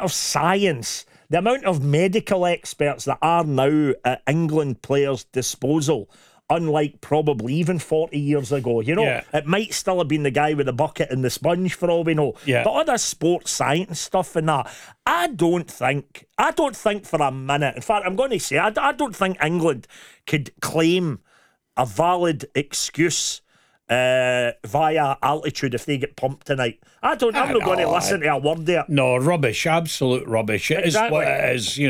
of science, the amount of medical experts that are now at England players' disposal, unlike probably even 40 years ago. You know, it might still have been the guy with the bucket and the sponge for all we know. Yeah. But all this sports science stuff and that, I don't think for a minute, in fact, I'm going to say, I don't think England could claim a valid excuse via altitude if they get pumped tonight. I'm not going to listen to a word there. No, rubbish, absolute rubbish. It is what it is,